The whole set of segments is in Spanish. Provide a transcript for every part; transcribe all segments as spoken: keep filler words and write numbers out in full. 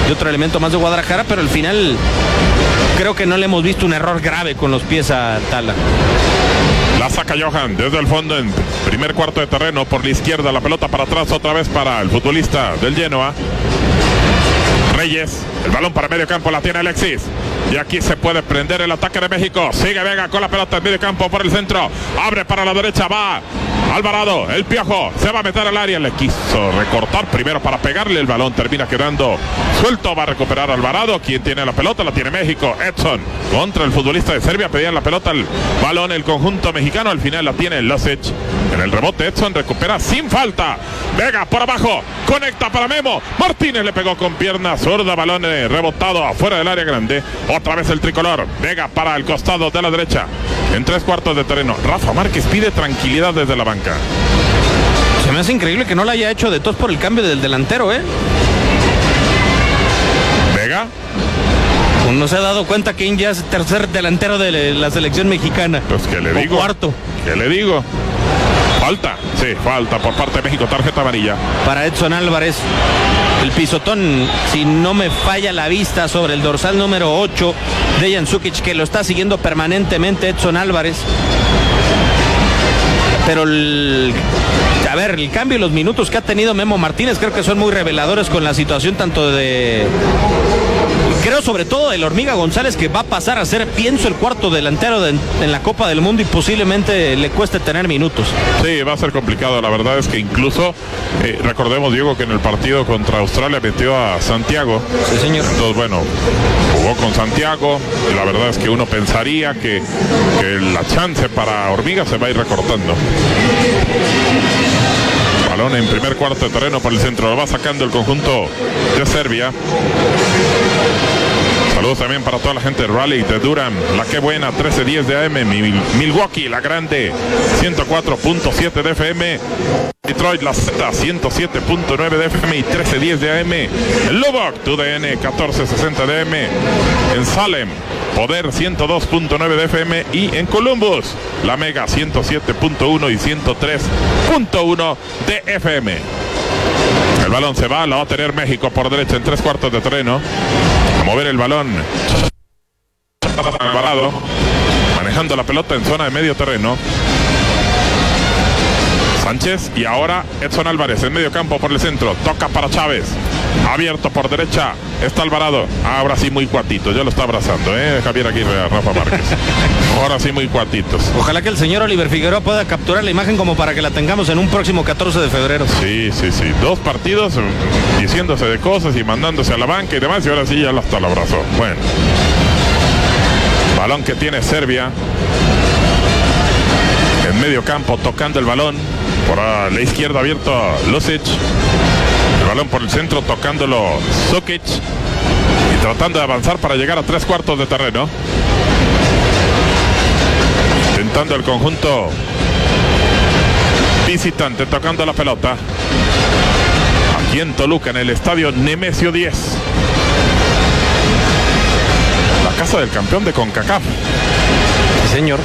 de otro elemento más de Guadalajara, pero al final creo que no le hemos visto un error grave con los pies a Tala. La saca Johan desde el fondo en primer cuarto de terreno por la izquierda, la pelota para atrás otra vez para el futbolista del Genoa. Reyes, el balón para medio campo, la tiene Alexis. Y aquí se puede prender el ataque de México. Sigue Vega con la pelota en medio campo por el centro. Abre para la derecha, va Alvarado, el Piojo, se va a meter al área. Le quiso recortar primero para pegarle el balón. Termina quedando suelto, va a recuperar Alvarado. Quien tiene la pelota, la tiene México. Edson contra el futbolista de Serbia. Pedían la pelota al balón el conjunto mexicano. Al final la tiene Losic. En el rebote Edson recupera sin falta. Vega por abajo, conecta para Memo. Martínez le pegó con pierna zurda. Balón rebotado afuera del área grande. Otra vez el tricolor. Vega para el costado de la derecha. En tres cuartos de terreno. Rafa Márquez pide tranquilidad desde la banca. Se me hace increíble que no la haya hecho de tos por el cambio del delantero, ¿eh? Vega. Uno se ha dado cuenta que ya es tercer delantero de la selección mexicana. Pues que le digo. O cuarto. ¿Qué le digo? Falta, sí, falta por parte de México, tarjeta amarilla. Para Edson Álvarez, el pisotón, si no me falla la vista, sobre el dorsal número ocho, Dejan Šukić, que lo está siguiendo permanentemente Edson Álvarez. Pero el, a ver, el cambio y los minutos que ha tenido Memo Martínez creo que son muy reveladores con la situación tanto de... Creo sobre todo el Hormiga González, que va a pasar a ser, pienso, el cuarto delantero de, en la Copa del Mundo y posiblemente le cueste tener minutos. Sí, va a ser complicado. La verdad es que incluso, eh, recordemos, Diego, que en el partido contra Australia metió a Santiago. Sí, señor. Entonces, bueno, jugó con Santiago. Y la verdad es que uno pensaría que, que la chance para Hormiga se va a ir recortando. Balón en primer cuarto de terreno por el centro. Lo va sacando el conjunto de Serbia. Saludos también para toda la gente de Raleigh, de Durham, la que buena, trece diez de A M, Milwaukee, la grande, ciento cuatro punto siete de F M, Detroit, la Z, ciento siete punto nueve de F M y trece diez de A M, en Lubbock, T D N, catorce sesenta de A M, en Salem, Poder, ciento dos punto nueve de F M y en Columbus, la Mega, ciento siete punto uno y ciento tres punto uno de F M. El balón se va, la va a tener México por derecha en tres cuartos de terreno. A mover el balón. Alvarado, manejando la pelota en zona de medio terreno. Sánchez y ahora Edson Álvarez en medio campo por el centro. Toca para Chávez. Abierto por derecha. Está Alvarado. Ahora sí muy cuatitos. Ya lo está abrazando, ¿eh? Javier Aguirre a Rafa Márquez. Ahora sí muy cuatitos. Ojalá que el señor Oliver Figueroa pueda capturar la imagen como para que la tengamos en un próximo catorce de febrero. Sí, sí, sí. Dos partidos diciéndose de cosas y mandándose a la banca y demás. Y ahora sí ya hasta lo abrazó. Bueno. Balón que tiene Serbia. En medio campo tocando el balón. Por la izquierda abierto Losic. El balón por el centro tocándolo Šukić. Y tratando de avanzar para llegar a tres cuartos de terreno. Intentando el conjunto visitante tocando la pelota. Aquí en Toluca, en el estadio Nemesio diez. La casa del campeón de CONCACAF. Sí, señor.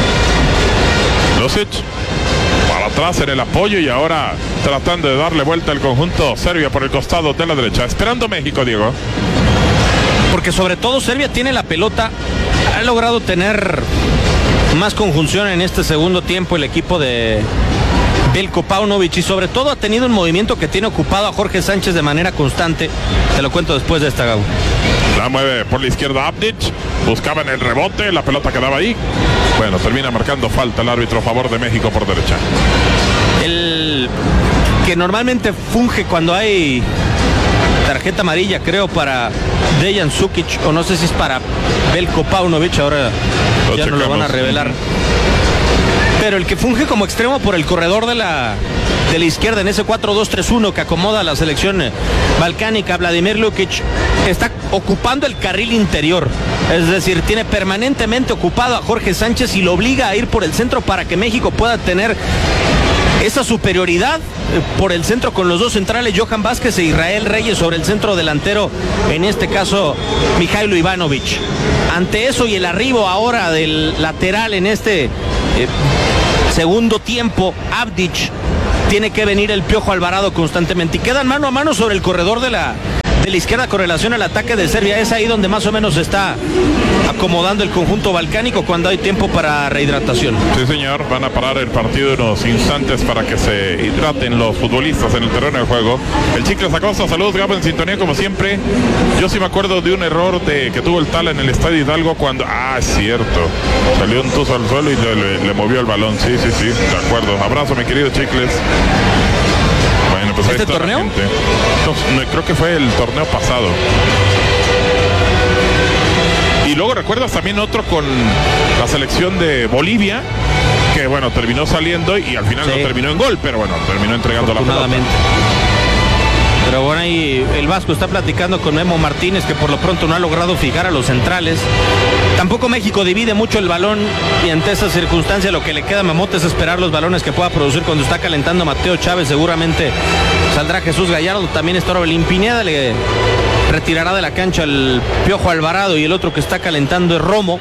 Losic para atrás en el apoyo y ahora tratando de darle vuelta al conjunto Serbia por el costado de la derecha. Esperando México, Diego. Porque sobre todo Serbia tiene la pelota. Ha logrado tener más conjunción en este segundo tiempo el equipo de Veljko Paunović y sobre todo ha tenido un movimiento que tiene ocupado a Jorge Sánchez de manera constante. Te lo cuento después de esta, Gau. La mueve por la izquierda Abdic. Buscaba en el rebote, la pelota quedaba ahí. Bueno, termina marcando falta el árbitro a favor de México por derecha. El que normalmente funge cuando hay tarjeta amarilla, creo, para Dejan Šukić, o no sé si es para Veljko Paunović, ahora lo ya no lo van a revelar. Pero el que funge como extremo por el corredor de la, de la izquierda en ese cuatro dos tres uno que acomoda a la selección balcánica, Vladimir Lukic, está ocupando el carril interior. Es decir, tiene permanentemente ocupado a Jorge Sánchez y lo obliga a ir por el centro para que México pueda tener esa superioridad por el centro con los dos centrales, Johan Vázquez e Israel Reyes, sobre el centro delantero, en este caso Mijailo Ivanovic. Ante eso y el arribo ahora del lateral en este eh, segundo tiempo, Abdic, tiene que venir el Piojo Alvarado constantemente y quedan mano a mano sobre el corredor de la de la izquierda con relación al ataque de Serbia. Es ahí donde más o menos se está acomodando el conjunto balcánico cuando hay tiempo para rehidratación. Sí, señor, van a parar el partido unos instantes para que se hidraten los futbolistas en el terreno de juego. El Chicles Acosta, saludos, Gabo, en sintonía como siempre. Yo sí me acuerdo de un error de, que tuvo el Tala en el Estadio Hidalgo cuando, ah, es cierto, salió un tuzo al suelo y le, le, le movió el balón. Sí, sí, sí, de acuerdo. Abrazo, mi querido Chicles. Bueno, pues ¿este torneo? No, no, creo que fue el torneo pasado. Y luego recuerdas también otro con la selección de Bolivia, que bueno, terminó saliendo y al final sí. no terminó en gol, pero bueno, terminó entregando la pelota. Pero bueno, ahí el Vasco está platicando con Memo Martínez, que por lo pronto no ha logrado fijar a los centrales. Tampoco México divide mucho el balón y ante esa circunstancia lo que le queda a Mamote es esperar los balones que pueda producir cuando está calentando Mateo Chávez. Seguramente saldrá Jesús Gallardo, también está Orbelín Pineda, le retirará de la cancha el Piojo Alvarado y el otro que está calentando es Romo.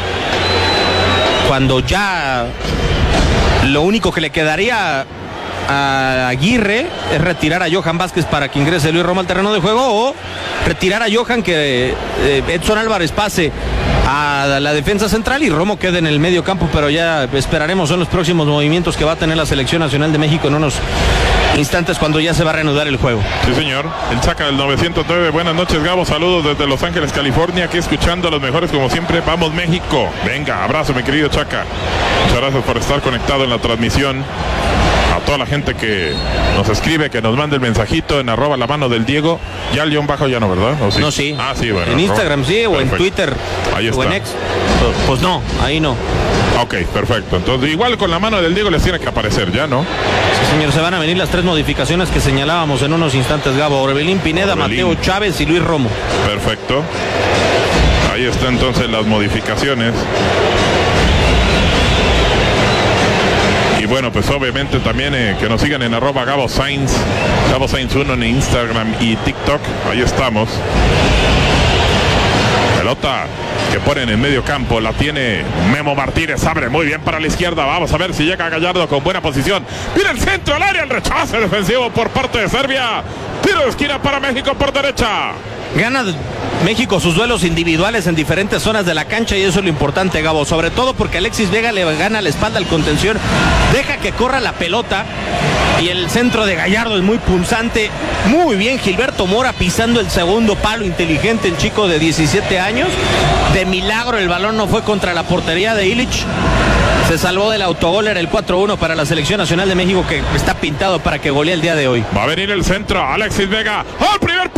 Cuando ya lo único que le quedaría a Aguirre es retirar a Johan Vázquez para que ingrese Luis Romo al terreno de juego, o retirar a Johan, que eh, Edson Álvarez pase a la defensa central y Romo quede en el medio campo, pero ya esperaremos, son los próximos movimientos que va a tener la Selección Nacional de México en unos instantes cuando ya se va a reanudar el juego. Sí, señor, el Chaca del novecientos nueve, buenas noches, Gabo, saludos desde Los Ángeles, California, aquí escuchando a los mejores como siempre, vamos México, venga, abrazo mi querido Chaca, muchas gracias por estar conectado en la transmisión. A toda la gente que nos escribe, que nos mande el mensajito en arroba la mano del Diego. Ya el guión bajo ya no, ¿verdad? ¿O sí? No, sí. Ah, sí, bueno. En Instagram sí, o perfecto. En Twitter. Ahí está. O en X. Pues no, ahí no. Ok, perfecto. Entonces, igual con la mano del Diego les tiene que aparecer, ¿ya no? Sí, señor, se van a venir las tres modificaciones que señalábamos en unos instantes, Gabo. Orbelín Pineda, Orbelín. Mateo Chávez y Luis Romo. Perfecto. Ahí están entonces las modificaciones. Y bueno, pues obviamente también eh, que nos sigan en arroba Gabo Sainz, Gabo Sainz uno en Instagram y TikTok, ahí estamos. Pelota que ponen en medio campo, la tiene Memo Martínez, abre muy bien para la izquierda, vamos a ver si llega Gallardo con buena posición, mira el centro al área, el rechace defensivo por parte de Serbia, tiro de esquina para México por derecha. Gana México sus duelos individuales en diferentes zonas de la cancha y eso es lo importante, Gabo, sobre todo porque Alexis Vega le gana la espalda al contención, deja que corra la pelota y el centro de Gallardo es muy punzante, muy bien Gilberto Mora pisando el segundo palo, inteligente el chico de diecisiete años, de milagro el balón no fue contra la portería de Illich, se salvó del autogol, era el cuatro uno para la Selección Nacional de México que está pintado para que golee el día de hoy. Va a venir el centro, Alexis Vega, ¡al primer